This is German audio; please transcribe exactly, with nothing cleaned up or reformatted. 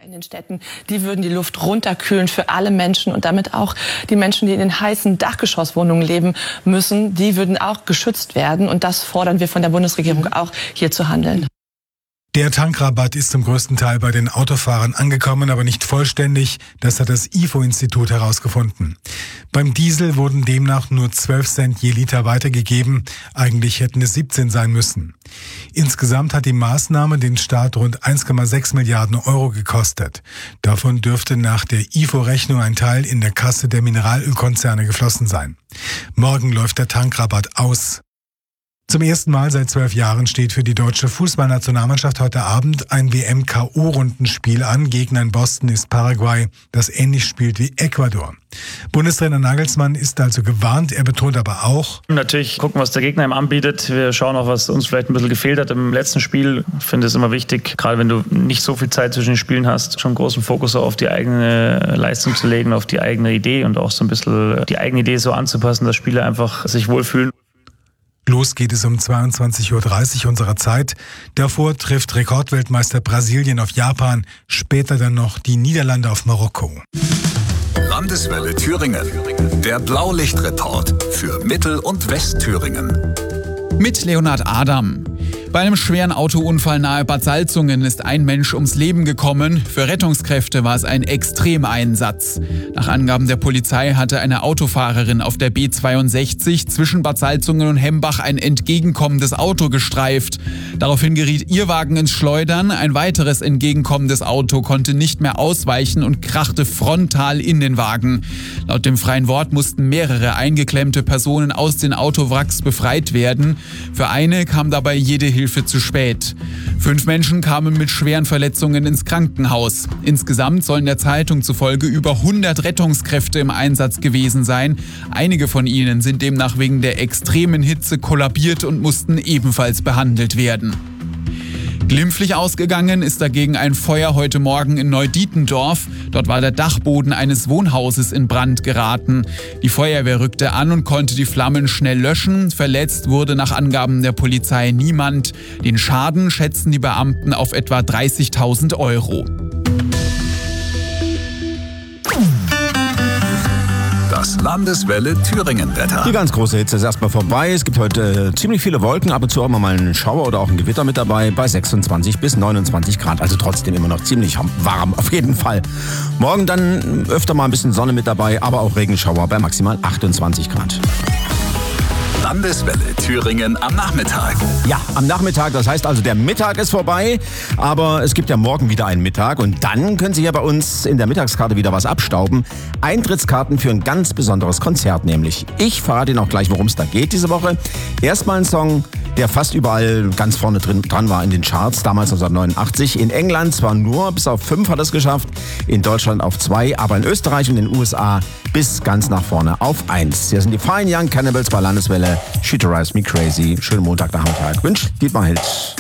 in den Städten, die würden die Luft runterkühlen für alle Menschen und damit auch die Menschen, die in den heißen Dachgeschosswohnungen leben müssen, die würden auch geschützt werden. Und das fordern wir von der Bundesregierung auch, hier zu handeln. Der Tankrabatt ist zum größten Teil bei den Autofahrern angekommen, aber nicht vollständig. Das hat das I F O-Institut herausgefunden. Beim Diesel wurden demnach nur zwölf Cent je Liter weitergegeben. Eigentlich hätten es siebzehn sein müssen. Insgesamt hat die Maßnahme den Staat rund eins Komma sechs Milliarden Euro gekostet. Davon dürfte nach der I F O-Rechnung ein Teil in der Kasse der Mineralölkonzerne geflossen sein. Morgen läuft der Tankrabatt aus. Zum ersten Mal seit zwölf Jahren steht für die deutsche Fußballnationalmannschaft heute Abend ein W M-K O-Rundenspiel an. Gegner in Boston ist Paraguay, das ähnlich spielt wie Ecuador. Bundestrainer Nagelsmann ist also gewarnt, er betont aber auch: Natürlich gucken, was der Gegner ihm anbietet. Wir schauen auch, was uns vielleicht ein bisschen gefehlt hat im letzten Spiel. Ich finde es immer wichtig, gerade wenn du nicht so viel Zeit zwischen den Spielen hast, schon großen Fokus auf die eigene Leistung zu legen, auf die eigene Idee und auch so ein bisschen die eigene Idee so anzupassen, dass Spieler einfach sich wohlfühlen. Los geht es um zweiundzwanzig Uhr dreißig unserer Zeit. Davor trifft Rekordweltmeister Brasilien auf Japan, später dann noch die Niederlande auf Marokko. Landeswelle Thüringen. Der Blaulichtreport für Mittel- und Westthüringen. Mit Leonhard Adam. Bei einem schweren Autounfall nahe Bad Salzungen ist ein Mensch ums Leben gekommen. Für Rettungskräfte war es ein Extremeinsatz. Nach Angaben der Polizei hatte eine Autofahrerin auf der B zweiundsechzig zwischen Bad Salzungen und Hembach ein entgegenkommendes Auto gestreift. Daraufhin geriet ihr Wagen ins Schleudern. Ein weiteres entgegenkommendes Auto konnte nicht mehr ausweichen und krachte frontal in den Wagen. Laut dem Freien Wort mussten mehrere eingeklemmte Personen aus den Autowracks befreit werden. Für eine kam dabei jede Hilfe zu spät. Fünf Menschen kamen mit schweren Verletzungen ins Krankenhaus. Insgesamt sollen der Zeitung zufolge über hundert Rettungskräfte im Einsatz gewesen sein. Einige von ihnen sind demnach wegen der extremen Hitze kollabiert und mussten ebenfalls behandelt werden. Glimpflich ausgegangen ist dagegen ein Feuer heute Morgen in Neudietendorf. Dort war der Dachboden eines Wohnhauses in Brand geraten. Die Feuerwehr rückte an und konnte die Flammen schnell löschen. Verletzt wurde nach Angaben der Polizei niemand. Den Schaden schätzen die Beamten auf etwa dreißigtausend Euro. Das Landeswelle Thüringen-Wetter. Die ganz große Hitze ist erstmal vorbei. Es gibt heute äh, ziemlich viele Wolken, ab und zu auch mal einen Schauer oder auch ein Gewitter mit dabei bei sechsundzwanzig bis neunundzwanzig Grad. Also trotzdem immer noch ziemlich warm, auf jeden Fall. Morgen dann öfter mal ein bisschen Sonne mit dabei, aber auch Regenschauer bei maximal achtundzwanzig Grad. Landeswelle Thüringen am Nachmittag. Ja, am Nachmittag, das heißt also, der Mittag ist vorbei, aber es gibt ja morgen wieder einen Mittag und dann können Sie ja bei uns in der Mittagskarte wieder was abstauben. Eintrittskarten für ein ganz besonderes Konzert nämlich. Ich verrate Ihnen auch gleich, worum es da geht diese Woche. Erstmal ein Song, der fast überall ganz vorne drin, dran war in den Charts, damals neunzehnhundertneunundachtzig. In England zwar nur bis auf fünf hat es geschafft, in Deutschland auf zwei, aber in Österreich und in den U S A bis ganz nach vorne auf eins. Hier sind die Fine Young Cannibals bei Landeswelle. She Drives Me Crazy. Schönen Montagnachmittag. Wünscht Dietmar Hild.